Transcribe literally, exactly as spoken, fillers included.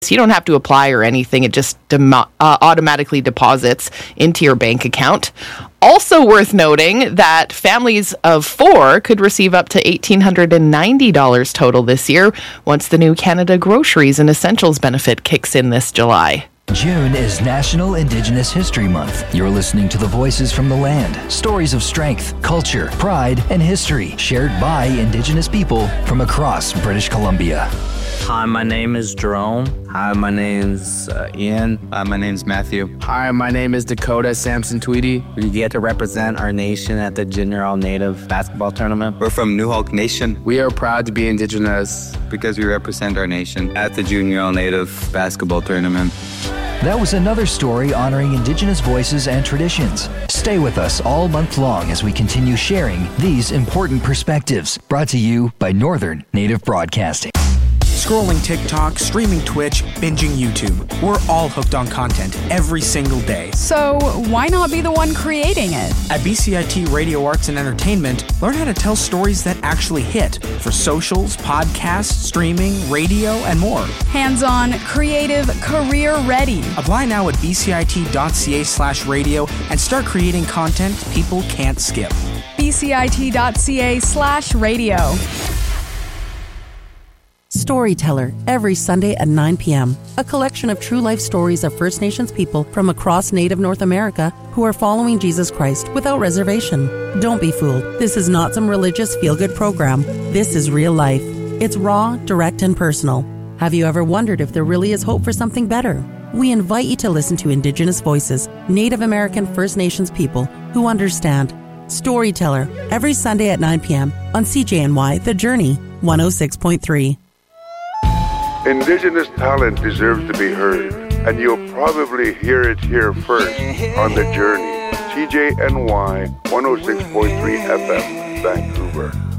You don't have to apply or anything. It just dem- uh, automatically deposits into your bank account. Also worth noting that families of four could receive up to one thousand eight hundred ninety dollars total this year once the new Canada Groceries and Essentials benefit kicks in this July. June is National Indigenous History Month. You're listening to the voices from the land, stories of strength, culture, pride, and history shared by Indigenous people from across British Columbia. Hi, my name is Jerome. Hi, my name's uh, Ian. Hi, my name's Matthew. Hi, my name is Dakota Sampson Tweedy. We get to represent our nation at the Junior All-Native Basketball Tournament. We're from Newhawk Nation. We are proud to be Indigenous because we represent our nation at the Junior All-Native Basketball Tournament. That was another story honoring Indigenous voices and traditions. Stay with us all month long as we continue sharing these important perspectives. Brought to you by Northern Native Broadcasting. Scrolling TikTok, streaming Twitch, binging YouTube. We're all hooked on content every single day. So why not be the one creating it? At B C I T Radio Arts and Entertainment, learn how to tell stories that actually hit for socials, podcasts, streaming, radio, and more. Hands-on, creative, career-ready. Apply now at bcit.ca slash radio and start creating content people can't skip. bcit.ca slash radio. Storyteller, every Sunday at nine p.m. A collection of true life stories of First Nations people from across Native North America who are following Jesus Christ without reservation. Don't be fooled. This is not some religious feel-good program. This is real life. It's raw, direct, and personal. Have you ever wondered if there really is hope for something better? We invite you to listen to Indigenous voices, Native American First Nations people who understand. Storyteller, every Sunday at nine p.m. on C J N Y The Journey, one oh six point three. Indigenous talent deserves to be heard, and you'll probably hear it here first on The Journey. C J N Y one oh six point three F M, Vancouver.